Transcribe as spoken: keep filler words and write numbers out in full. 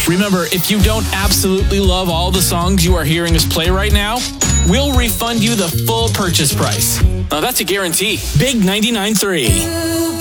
Remember, if you don't absolutely love all the songs you are hearing us play right now, we'll refund you the full purchase price. Now that's a guarantee. Big ninety-nine point three.